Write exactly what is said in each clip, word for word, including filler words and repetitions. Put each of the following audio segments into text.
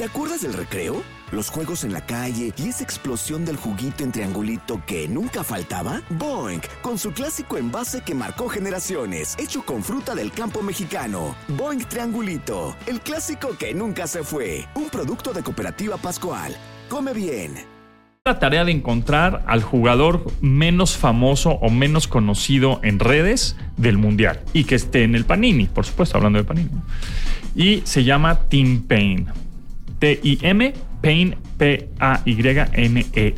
¿Te acuerdas del recreo? Los juegos en la calle y esa explosión del juguito en triangulito que nunca faltaba. Boing, con su clásico envase que marcó generaciones, hecho con fruta del campo mexicano. Boing Triangulito, el clásico que nunca se fue. Un producto de Cooperativa Pascual. Come bien. La tarea de encontrar al jugador menos famoso o menos conocido en redes del Mundial y que esté en el Panini, por supuesto, hablando de Panini. Y se llama Tim Paine. T I M, Paine, P A Y N E.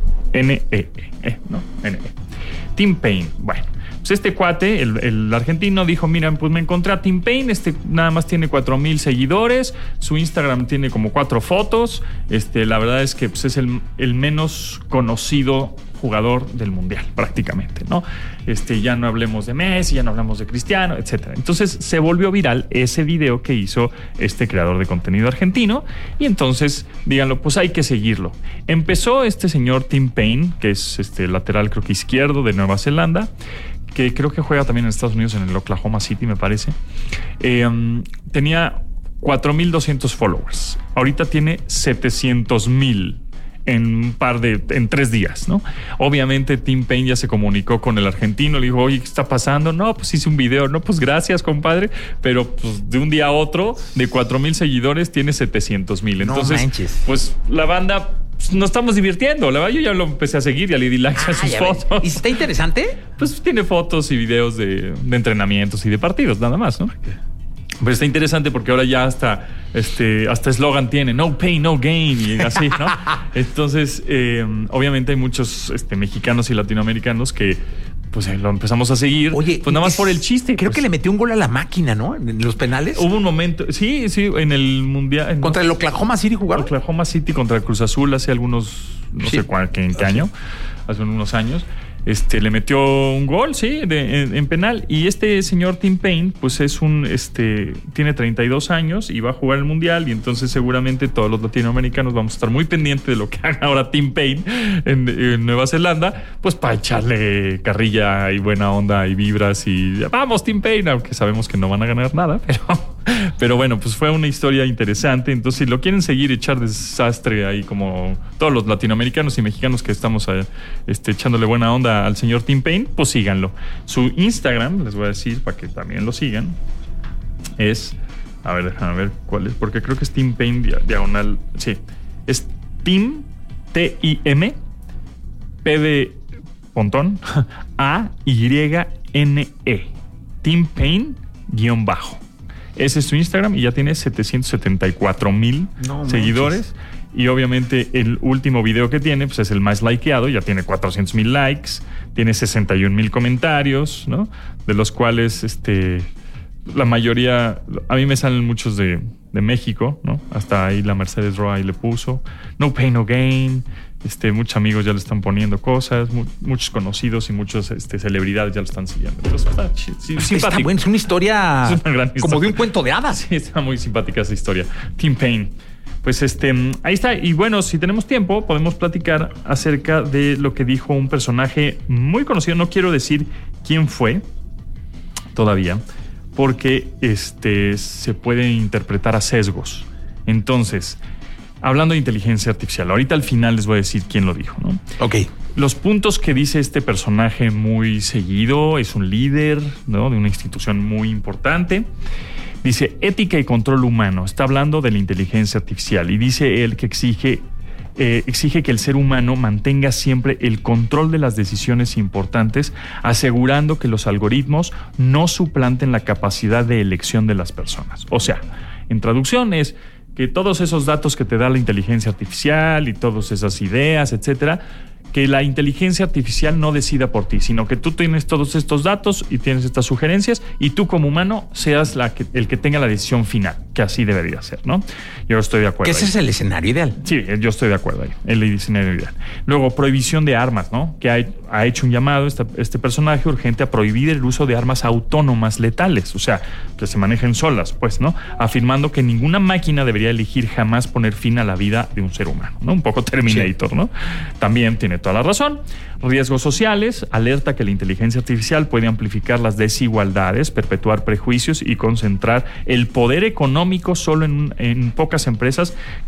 N E E, ¿no? N E. Tim Paine. Bueno, pues este cuate, el, el argentino, dijo, mira, pues me encontré a Tim Paine, este nada más tiene cuatro mil seguidores, su Instagram tiene como cuatro fotos, este, la verdad es que pues, es el, el menos conocido jugador del Mundial, prácticamente, ¿no? Este, ya no hablemos de Messi, ya no hablamos de Cristiano, etcétera. Entonces se volvió viral ese video que hizo este creador de contenido argentino y entonces, díganlo, pues hay que seguirlo. Empezó este señor Tim Paine, que es este lateral creo que izquierdo de Nueva Zelanda, que creo que juega también en Estados Unidos en el Oklahoma City, me parece. Eh, um, tenía cuatro mil doscientos followers. Ahorita tiene setecientos mil. En un par de, en tres días, ¿no? Obviamente Tim Paine ya se comunicó con el argentino, le dijo, oye, ¿qué está pasando? No, pues hice un video, no, pues gracias, compadre, pero pues de un día a otro, de cuatro mil seguidores, tiene setecientos mil. Entonces, no manches. Pues la banda, pues, nos estamos divirtiendo, la verdad, yo ya lo empecé a seguir, ya le di likes ah, a sus fotos. Ves. ¿Y está interesante? Pues tiene fotos y videos de, de entrenamientos y de partidos, nada más, ¿no? Pero está interesante porque ahora ya hasta este hasta eslogan tiene, no pain, no gain, y así, ¿no? Entonces, eh, obviamente hay muchos este, mexicanos y latinoamericanos que pues eh, lo empezamos a seguir. Oye, pues nada más por el chiste. Creo pues. que le metió un gol a la máquina, ¿no? En los penales. Hubo un momento, sí, sí, en el Mundial. En, ¿Contra el Oklahoma City jugaron? Oklahoma City contra el Cruz Azul hace algunos, no sí. sé cuál, en qué año, hace unos años. Este, le metió un gol, sí, de, en, en penal. Y este señor Tim Paine, pues es un, este, tiene treinta y dos años y va a jugar el Mundial. Y entonces seguramente todos los latinoamericanos vamos a estar muy pendientes de lo que haga ahora Tim Paine en, en Nueva Zelanda, pues para echarle carrilla y buena onda y vibras y vamos Tim Paine, aunque sabemos que no van a ganar nada, pero, pero bueno, pues fue una historia interesante. Entonces si lo quieren seguir, echar desastre ahí como todos los latinoamericanos y mexicanos que estamos este, echándole buena onda al señor Tim Paine, pues síganlo. Su Instagram, les voy a decir para que también lo sigan, es, a ver, déjame ver cuál es, porque creo que es Tim Paine diagonal, sí, es Tim, T I M, P de pontón, A Y N E, Tim Paine guión bajo. Ese es su Instagram y ya tiene setecientos setenta y cuatro mil no seguidores. Manches. Y obviamente el último video que tiene pues es el más likeado, ya tiene cuatrocientos mil likes, tiene sesenta y un mil comentarios, ¿no? De los cuales este, la mayoría, a mí me salen muchos de, de México, ¿no? Hasta ahí la Mercedes Roa ahí le puso no pain, no gain. Este, muchos amigos ya le están poniendo cosas, mu- muchos conocidos y muchas este, celebridades ya lo están siguiendo. Entonces, está, sí, sí, está bueno, es una historia, es una gran historia como de un cuento de hadas. Sí, está muy simpática esa historia. Tim Paine. Pues este, ahí está. Y bueno, si tenemos tiempo, podemos platicar acerca de lo que dijo un personaje muy conocido. No quiero decir quién fue todavía, porque este, se puede interpretar a sesgos. Entonces, hablando de inteligencia artificial, ahorita al final les voy a decir quién lo dijo, ¿no? Ok. Los puntos que dice este personaje muy seguido, es un líder, ¿no? De una institución muy importante. Dice, ética y control humano. Está hablando de la inteligencia artificial y dice él que exige, eh, exige que el ser humano mantenga siempre el control de las decisiones importantes, asegurando que los algoritmos no suplanten la capacidad de elección de las personas. O sea, en traducción es que todos esos datos que te da la inteligencia artificial y todas esas ideas, etcétera, que la inteligencia artificial no decida por ti, sino que tú tienes todos estos datos y tienes estas sugerencias y tú como humano seas la que, el que tenga la decisión final, que así debería ser, ¿no? Yo estoy de acuerdo. Que ese es el escenario ideal. Sí, yo estoy de acuerdo ahí, el escenario ideal. Luego, prohibición de armas, ¿no? Que ha, ha hecho un llamado este, este personaje urgente a prohibir el uso de armas autónomas letales, o sea, que se manejen solas, pues, ¿no? Afirmando que ninguna máquina debería elegir jamás poner fin a la vida de un ser humano, ¿no? Un poco Terminator, sí. ¿no? También tiene toda la razón. Riesgos sociales, alerta que la inteligencia artificial puede amplificar las desigualdades, perpetuar prejuicios y concentrar el poder económico solo en, en pocas empresas